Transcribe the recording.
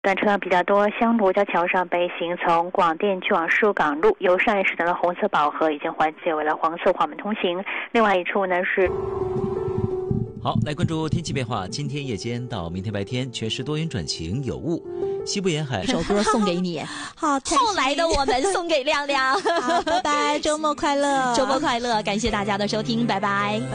短车辆比较多，香罗交桥上北行从广电去往树港路，由上一时段的红色饱和已经缓解为了黄色缓慢通行。另外一处呢是。 好，来关注天气变化。今天夜间到明天白天，全市多云转晴有雾。西部沿海， 这首歌送给你。 好， 后来的我们送给亮亮。 好，拜拜，周末快乐， 周末快乐，感谢大家的收听，拜拜。